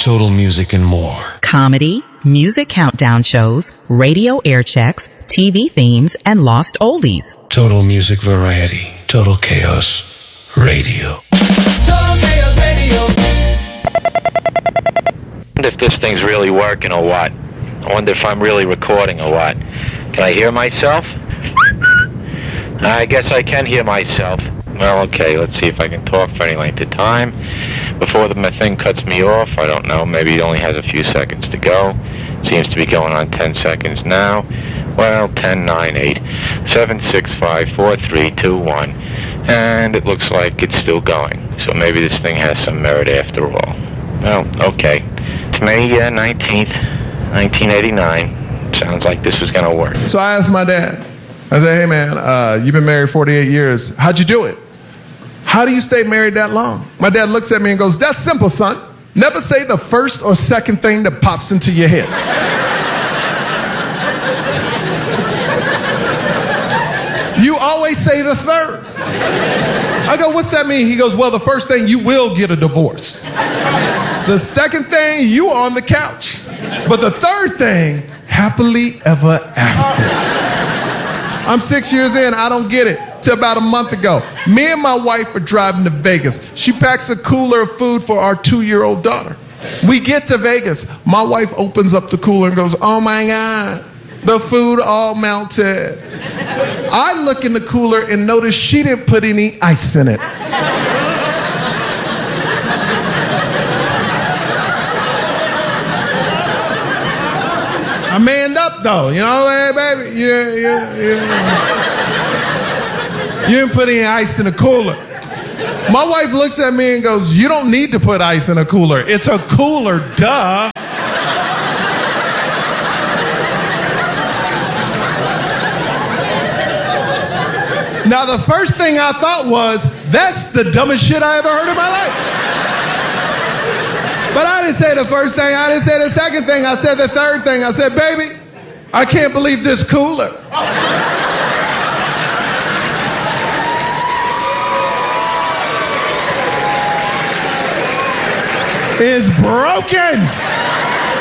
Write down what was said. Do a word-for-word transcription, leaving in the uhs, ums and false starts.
Total Music and more. Comedy, music countdown shows, radio air checks, T V themes, and lost oldies. Total Music Variety. Total Chaos Radio. Total Chaos Radio. I wonder if this thing's really working or what. I wonder if I'm really recording or what. Can I hear myself? I guess I can hear myself. Well, okay, let's see if I can talk for any length of time before the thing cuts me off. I don't know. Maybe it only has a few seconds to go. Seems to be going on ten seconds now. Well, ten, nine, eight, seven, six, five, four, three, two, one. And it looks like it's still going. So maybe this thing has some merit after all. Well, okay. It's May uh, nineteenth, nineteen eighty-nine. Sounds like this was going to work. So I asked my dad, I said, hey man, uh, you've been married forty-eight years. How'd you do it? How do you stay married that long? My dad looks at me and goes, that's simple, son. Never say the first or second thing that pops into your head. You always say the third. I go, what's that mean? He goes, well, the first thing, you will get a divorce. The second thing, you are on the couch. But the third thing, happily ever after. I'm six years in, I don't get it. Till about a month ago, me and my wife are driving to Vegas. She packs a cooler of food for our two-year-old daughter. We get to Vegas. My wife opens up the cooler and goes, oh my God, the food all melted. I look in the cooler and notice she didn't put any ice in it. I manned up though, you know, hey baby, yeah, yeah, yeah. You didn't put any ice in the cooler. My wife looks at me and goes, you don't need to put ice in a cooler. It's a cooler, duh. Now, the first thing I thought was, that's the dumbest shit I ever heard in my life. But I didn't say the first thing. I didn't say the second thing. I said the third thing. I said, baby, I can't believe this cooler is broken.